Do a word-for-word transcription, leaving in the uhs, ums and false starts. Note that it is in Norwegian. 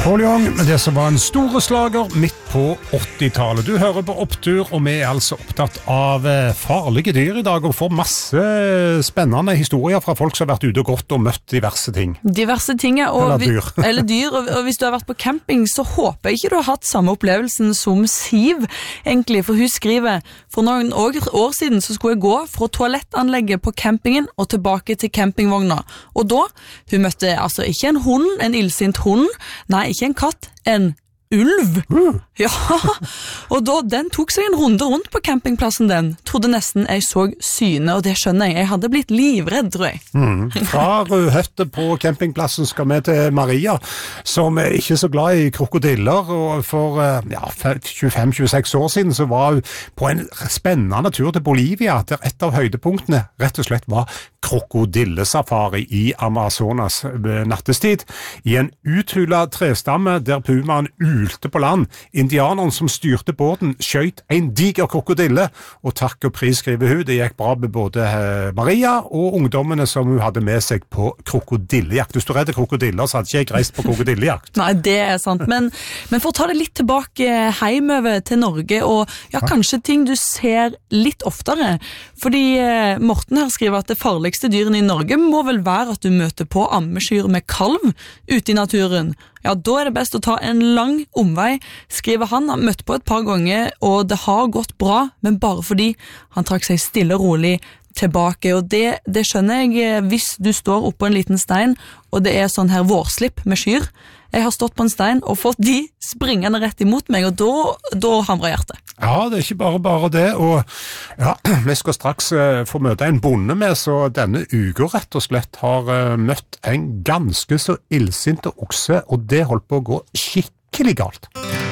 Paul Young, med det som var en store slager midt på åttitallet. Du hører på Opptur, og vi er altså opptatt av farlige dyr i dag, og får masse spennende historier fra folk som har vært ute og gått og møtt diverse ting. Diverse ting, og eller dyr. Vi, eller dyr, og, og hvis du har vært på camping, så håper jeg ikke du har hatt samme opplevelsen som Siv, egentlig, for hun skriver, for noen år, år siden så skulle jeg gå fra toalettanlegget på campingen og tilbake til campingvogna, og da, hun møtte altså ikke en hund, en illsint hund, nei, ikke en katt, en ulv. Mm. Ja, og da, den tok seg en runde rundt på campingplassen den. Trodde nesten jeg så syne, og det skjønner jeg. Jeg hadde blitt livredd, tror jeg. Mm. Fra Rødhette på campingplassen skal vi til Maria, som er ikke så glad i krokodiller, og for ja, tjuefem til tjueseks år siden så var hun på en spennende tur til Bolivia, der et av høydepunktene rett og slett var krokodillesafari i Amazonas nattestid, i en uthula trestamme der pumaen ulte på land. Indianeren som styrte båten skjøt en diger krokodille, og takk og pris, skriver hun, det gikk bra med både Maria og ungdommene som hun hadde med seg på krokodillejakt. Hvis du redder krokodiller, så hadde ikke jeg reist på krokodillejakt. Nei, det er sant, men, men for å ta det litt tilbake hjemover til Norge, og ja, kanskje ting du ser litt oftere, fordi eh, Morten her skriver at det farligste dyrene i Norge må vel være at du møter på ammeskyr med kalv ute i naturen. Ja, da er det best å ta en lang omvei, skriver han. Han møtte på et par ganger, og det har gått bra, men bare fordi han trakk seg stille og rolig tilbake, og det, det skjønner jeg hvis du står oppe på en liten stein, og det er sånn her vårslipp med skyr. Jeg har stått på en stein og fått de springende rett imot meg, og da, da hamrer hjertet. Ja, det er ikke bare bare det, og ja, vi skal straks uh, få møte en bonde med, så denne uka rett og slett har uh, møtt en ganske så illsinte okse, og det holdt på å gå skikkelig galt.